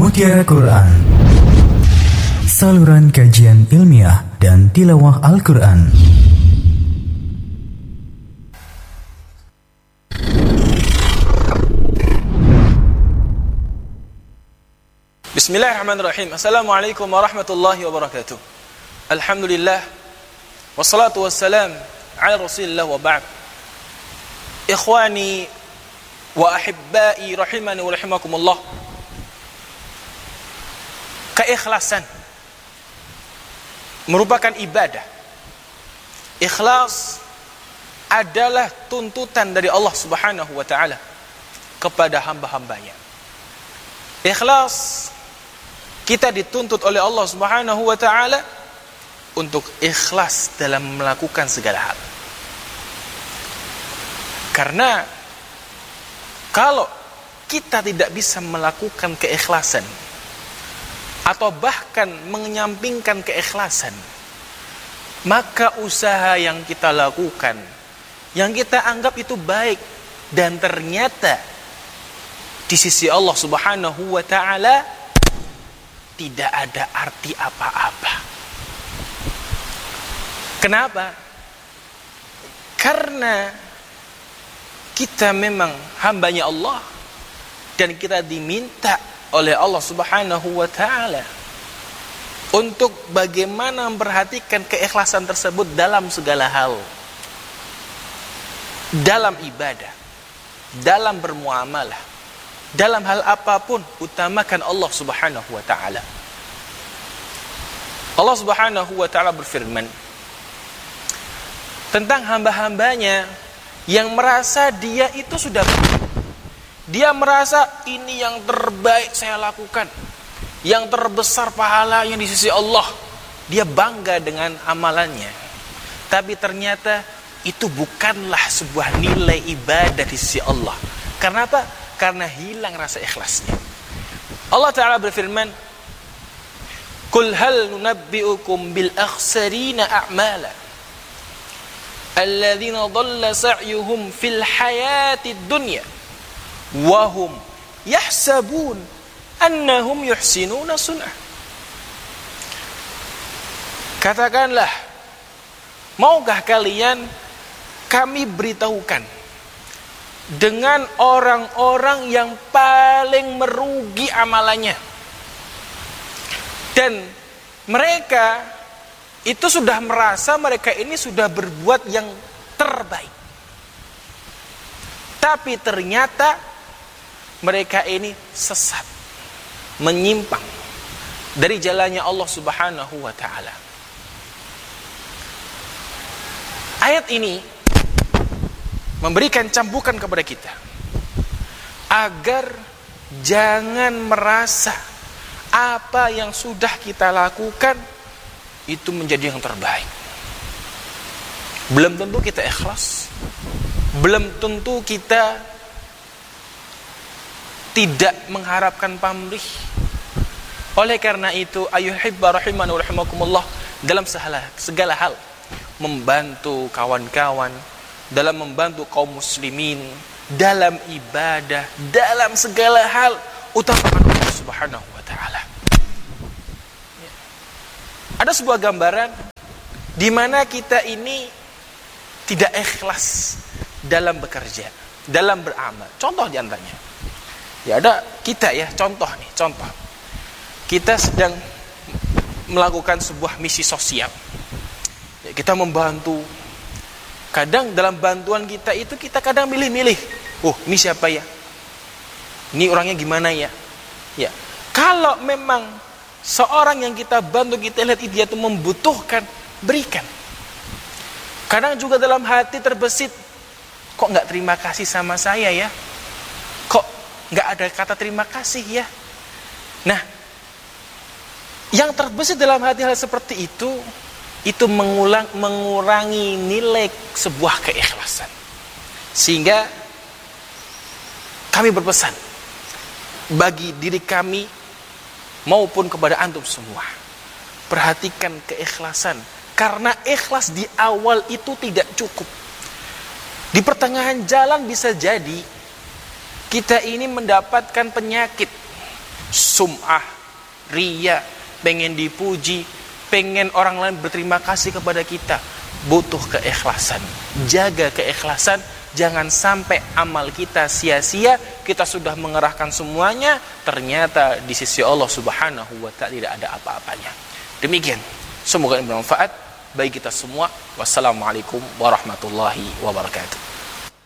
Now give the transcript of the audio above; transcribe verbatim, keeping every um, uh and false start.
Mutiara Quran, saluran kajian ilmiah dan tilawah Al-Quran. Bismillahirrahmanirrahim. Assalamualaikum warahmatullahi wabarakatuh. Alhamdulillah, wassalatu wassalam ala rasulillah wa ba'd. Ikhwani wa ahibbai rahimani wa rahimakumullah. Keikhlasan merupakan ibadah. Ikhlas adalah tuntutan dari Allah Subhanahu wa ta'ala kepada hamba-hambanya. Ikhlas, kita dituntut oleh Allah Subhanahu wa ta'ala untuk ikhlas dalam melakukan segala hal. Karena kalau kita tidak bisa melakukan keikhlasan atau bahkan menyampingkan keikhlasan, maka usaha yang kita lakukan, yang kita anggap itu baik, dan ternyata di sisi Allah Subhanahu wa ta'ala tidak ada arti apa-apa. Kenapa? Karena kita memang hambanya Allah, dan kita diminta oleh Allah Subhanahu wa ta'ala untuk bagaimana memperhatikan keikhlasan tersebut dalam segala hal, dalam ibadah, dalam bermuamalah, dalam hal apapun. Utamakan Allah Subhanahu wa ta'ala. Allah Subhanahu wa ta'ala berfirman tentang hamba-hambanya yang merasa dia itu sudah, dia merasa ini yang terbaik saya lakukan, yang terbesar pahalanya di sisi Allah. Dia bangga dengan amalannya, tapi ternyata itu bukanlah sebuah nilai ibadah di sisi Allah. Karena apa? Karena hilang rasa ikhlasnya. Allah Ta'ala berfirman, Qul hal nunabbi'ukum bil akhsarina a'mala alladzina dhalla sa'yuhum fil hayatid dunya wahum yahsabun annahum yuhsinuna sun'ah. Katakanlah, maukah kalian kami beritahukan dengan orang-orang yang paling merugi amalannya, dan mereka itu sudah merasa mereka ini sudah berbuat yang terbaik, tapi ternyata mereka ini sesat, menyimpang dari jalannya Allah Subhanahu wa ta'ala. Ayat ini memberikan cambukan kepada kita agar jangan merasa apa yang sudah kita lakukan itu menjadi yang terbaik. Belum tentu kita ikhlas, belum tentu kita tidak mengharapkan pamrih. Oleh karena itu, ayyuhibba rahimani wa rahimakumullah, dalam segala, segala hal membantu kawan-kawan, dalam membantu kaum muslimin, dalam ibadah, dalam segala hal, utamakan Allah Subhanahu wa ta'ala. Ada sebuah gambaran di mana kita ini tidak ikhlas dalam bekerja, dalam beramal. Contoh di antaranya, ya ada kita ya, contoh nih, contoh. Kita sedang melakukan sebuah misi sosial. Ya, kita membantu. Kadang dalam bantuan kita itu kita kadang milih-milih. Oh, ini siapa ya? Ini orangnya gimana ya? Ya. Kalau memang seorang yang kita bantu, kita lihat dia itu membutuhkan, berikan. Kadang juga dalam hati terbesit, kok nggak terima kasih sama saya ya? Kok nggak ada kata terima kasih ya? Nah, yang terbesit dalam hati hal seperti itu, itu mengulang, mengurangi nilai sebuah keikhlasan. Sehingga kami berpesan bagi diri kami maupun kepada antum semua, perhatikan keikhlasan. Karena ikhlas di awal itu tidak cukup. Di pertengahan jalan bisa jadi kita ini mendapatkan penyakit, sum'ah, riya, pengen dipuji, pengen orang lain berterima kasih kepada kita. Butuh keikhlasan. Jaga keikhlasan, jangan sampai amal kita sia-sia. Kita sudah mengerahkan semuanya, ternyata di sisi Allah Subhanahu wa ta'ala tidak ada apa-apanya. Demikian, semoga ini bermanfaat bagi kita semua. Wassalamualaikum warahmatullahi wabarakatuh.